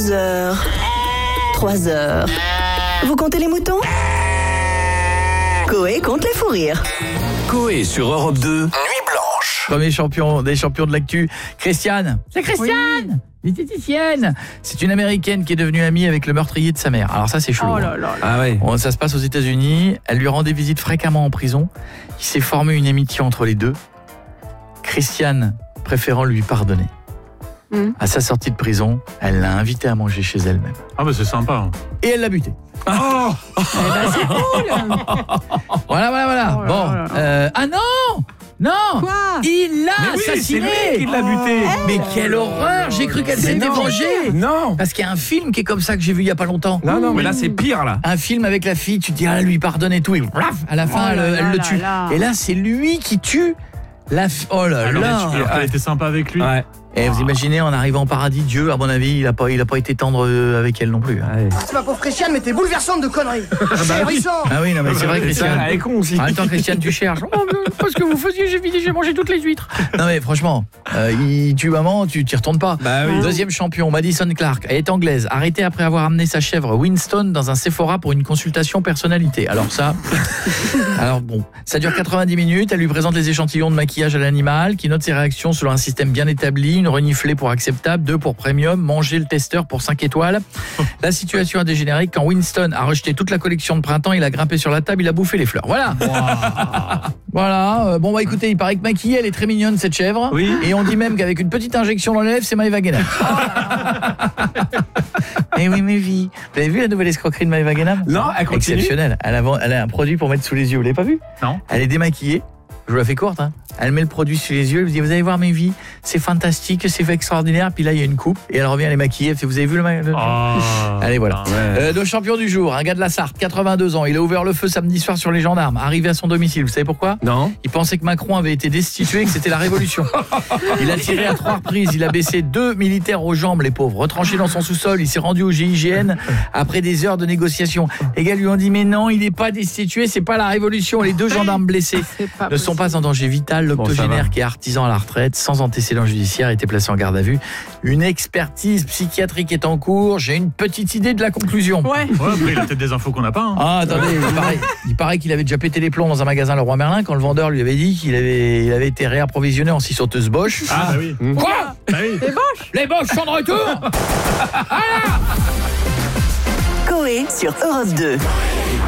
2h, 3h. Vous comptez les moutons ? Coé compte les fous rires. Coé sur Europe 2, Nuit Blanche. Premier champion des champions de l'actu, Christiane. C'est Christiane, diététicienne. C'est une Américaine qui est devenue amie avec le meurtrier de sa mère. Alors ça, c'est chelou. Oh là là là. Ah ouais. Bon, ça se passe aux États-Unis. Elle lui rendait visite fréquemment en prison. Il s'est formé une amitié entre les deux. Christiane préférant lui pardonner. À sa sortie de prison, elle l'a invité à manger chez elle-même. Ah bah c'est sympa. Et elle l'a buté. Oh C'est cool. Voilà. Oh là Bon. là là. Ah non. Non. Quoi ? Il l'a Mais oui, assassiné. c'est lui qui l'a buté. Mais quelle horreur. J'ai cru qu'elle s'était vengée. Non. Parce qu'il y a un film qui est comme ça que j'ai vu il y a pas longtemps. Non, mais là c'est pire là. Un film avec la fille, tu te dis ah lui pardonne et tout et plaf, à la fin Oh là elle là le là tue. là. Et là c'est lui qui tue la oh là Alors, là. elle était sympa avec lui. Ouais. Et vous imaginez en arrivant au paradis, Dieu à mon avis, il a pas été tendre avec elle non plus. C'est ma pauvre Christiane, mais t'es bouleversante de conneries. C'est ahurissant. Ah oui, non mais c'est vrai Christiane. Elle est con aussi. En même temps Christiane tu cherches. Oh, parce que vous faisiez, j'ai mangé toutes les huîtres. Non mais franchement, il tue maman, tu t'y retournes pas. Bah oui. Deuxième champion, Madison Clark, elle est anglaise, arrêtée après avoir amené sa chèvre Winston dans un Sephora pour une consultation personnalité. Alors ça, alors bon, ça dure 90 minutes, elle lui présente les échantillons de maquillage à l'animal, qui note ses réactions selon un système bien établi, une reniflée pour acceptable, 2 pour premium, manger le testeur pour 5 étoiles. La situation a dégénéré quand Winston a rejeté toute la collection de printemps, il a grimpé sur la table, il a bouffé les fleurs. Voilà. Voilà, bon bah écoutez, il paraît que maquillée, elle est très mignonne cette chèvre. Oui. Et on dit même qu'avec une petite injection dans les lèvres, c'est Maëva Guénam. Eh oui, mais vie. Vous avez vu la nouvelle escroquerie de Maëva Guénam ? Non, elle continue. Exceptionnelle. Elle a un produit pour mettre sous les yeux, vous l'avez pas vu ? Non. Elle est démaquillée. Je vous la fais courte, hein. Elle met le produit sous les yeux, elle vous dit vous allez voir mes vies, c'est fantastique, c'est extraordinaire, puis là il y a une coupe et elle revient les maquiller, elle fait vous avez vu le Allez voilà. Ouais. Le champion du jour, un gars de la Sarthe, 82 ans, il a ouvert le feu samedi soir sur les gendarmes, arrivé à son domicile, vous savez pourquoi ? Non. Il pensait que Macron avait été destitué et que c'était la révolution. Il a tiré à 3 reprises, il a baissé 2 militaires aux jambes, les pauvres. Retranché dans son sous-sol, il s'est rendu au GIGN après des heures de négociation. Les gars lui ont dit mais non, il n'est pas destitué, c'est pas la révolution. Les 2 gendarmes blessés ne sont pas en danger vital. L'octogénaire qui est artisan à la retraite, sans antécédent judiciaire, a été placé en garde à vue. Une expertise psychiatrique est en cours. J'ai une petite idée de la conclusion. Ouais. Après il a peut-être des infos qu'on n'a pas. Hein. Ah, attendez, il paraît qu'il avait déjà pété les plombs dans un magasin Leroy Merlin quand le vendeur lui avait dit qu'il avait été réapprovisionné en 6 sauteuses Bosch. Ah bah oui. Quoi ? Bah oui. Les Bosch sont de retour. Coé sur Europe 2.